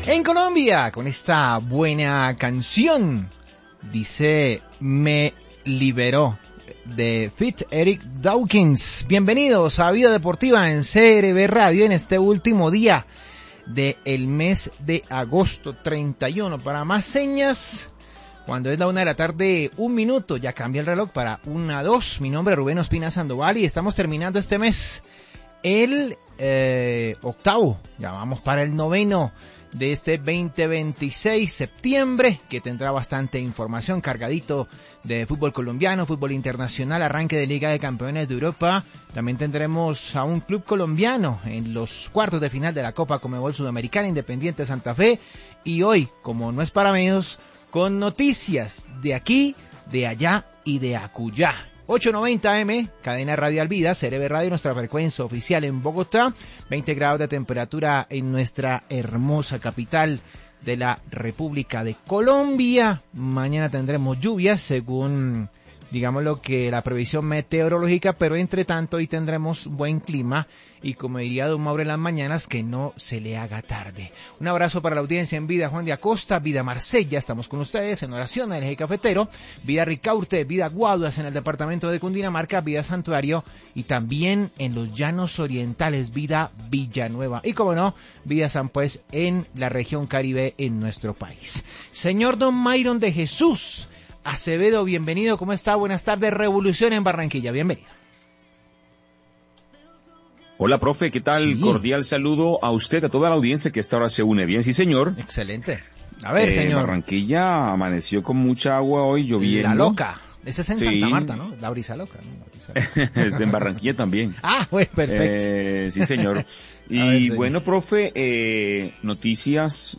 En Colombia, con esta buena canción, dice Me Liberó, de Fit Eric Dawkins. Bienvenidos a Vida Deportiva en CRB Radio en este último día del mes de agosto 31. Para más señas, cuando es la 1:01 p.m, ya cambia el reloj para 1:02. Mi nombre es Rubén Ospina Sandoval y estamos terminando este mes, el octavo, ya vamos para el noveno de este 2026, septiembre, que tendrá bastante información, cargadito de fútbol colombiano, fútbol internacional, arranque de Liga de Campeones de Europa. También tendremos a un club colombiano en los cuartos de final de la Copa Conmebol Sudamericana, Independiente Santa Fe. Y hoy, como no es para menos, con noticias de aquí, de allá y de acullá. 890 AM, cadena radial Vida, CRB Radio, nuestra frecuencia oficial en Bogotá, 20 grados de temperatura en nuestra hermosa capital de la República de Colombia. Mañana tendremos lluvias según, digamos, lo que la previsión meteorológica, pero entre tanto hoy tendremos buen clima y, como diría Don Mauro en las mañanas, que no se le haga tarde. Un abrazo para la audiencia en Vida Juan de Acosta, Vida Marsella, estamos con ustedes en oración en el Eje Cafetero, Vida Ricaurte, Vida Guaduas en el departamento de Cundinamarca, Vida Santuario y también en los llanos orientales, Vida Villanueva y, como no, Vida San Pues en la región Caribe en nuestro país. Señor Don Mayron de Jesús Acevedo, bienvenido, ¿cómo está? Buenas tardes, Revolución en Barranquilla, bienvenido. Hola, profe, ¿qué tal? Sí. Cordial saludo a usted, a toda la audiencia que esta hora se une. Bien, sí, señor. Excelente. A ver, señor. Barranquilla amaneció con mucha agua hoy, lloviendo. La loca. Ese es en Sí. Santa Marta, ¿no? La brisa loca, ¿no? La brisa loca. Es en Barranquilla también. Ah, pues perfecto. Sí, señor. Y ver, señor. bueno, profe, noticias,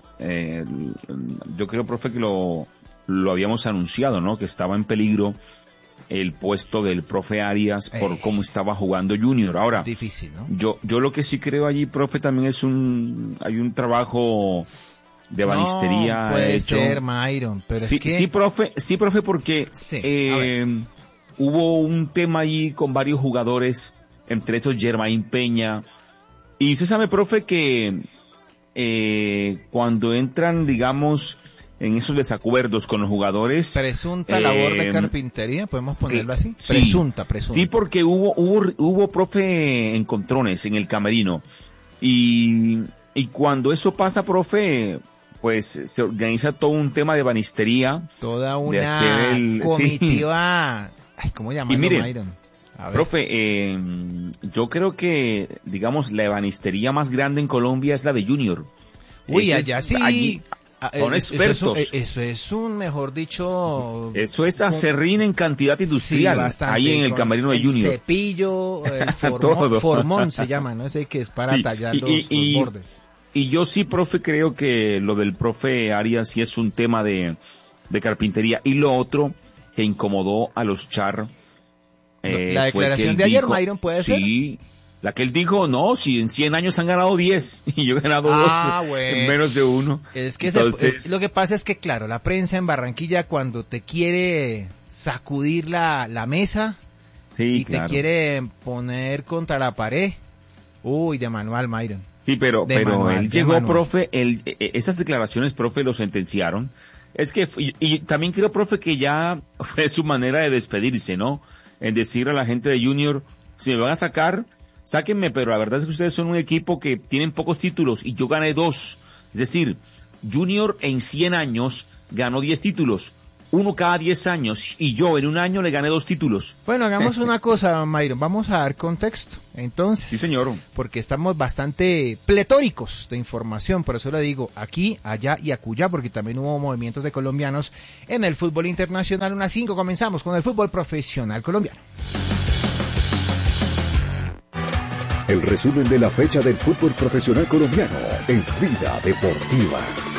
yo creo, profe, que lo habíamos anunciado, ¿no? Que estaba en peligro el puesto del profe Arias por cómo estaba jugando Junior. Ahora, Difícil, ¿no? yo lo que sí creo allí, profe, también hay un trabajo de banistería no, puede hecho. ser, Mayron, pero Sí, es que... sí, profe, porque Sí, hubo un tema allí con varios jugadores, entre esos Germain Peña, y usted sabe, profe, que cuando entran, digamos, en esos desacuerdos con los jugadores... Presunta labor de carpintería, podemos ponerlo así. Sí, Presunta. Sí, porque hubo, profe, encontrones en el camerino, y cuando eso pasa, profe, pues se organiza todo un tema de banistería. Toda de hacer una comitiva... Ay, ¿cómo llamarlo, mire, Mayron? A ver. Profe, yo creo que, digamos, la ebanistería más grande en Colombia es la de Junior. Uy, Ese allá es- sí. allí son expertos. Eso es un, mejor dicho... Eso es acerrín en cantidad industrial, Sí, bastante, ahí en el con camerino de el Junior. cepillo, el Todo. formón se llama, ¿no? Ese que es para Sí, tallar y- los y- bordes. Y yo sí, profe, creo que lo del profe Arias sí es un tema de carpintería. Y lo otro que incomodó a los Char. La fue que declaración él de ayer, dijo, Mayron, ¿puede ser? Sí, la que él dijo, no, si en 100 años han ganado 10 y yo he ganado 2 bueno. en menos de uno. Es que Entonces, lo que pasa es que, claro, la prensa en Barranquilla, cuando te quiere sacudir la mesa sí, y claro. te quiere poner contra la pared, uy, de manual, Mayron. Sí, pero manual, él de llegó, manual. profe, esas declaraciones, profe, lo sentenciaron. Es que, y también creo, profe, que ya fue su manera de despedirse, ¿no? En decir a la gente de Junior, si me van a sacar, sáquenme, pero la verdad es que ustedes son un equipo que tienen pocos títulos y yo gané 2. Es decir, Junior en 100 años ganó 10 títulos. Uno cada 10 años, y yo en un año le gané 2 títulos. Bueno, hagamos una cosa, Mayron, vamos a dar contexto, entonces. Sí, señor. Porque estamos bastante pletóricos de información, por eso le digo aquí, allá y acullá, porque también hubo movimientos de colombianos en el fútbol internacional. 1:05, comenzamos con el fútbol profesional colombiano. El resumen de la fecha del fútbol profesional colombiano en Vida Deportiva.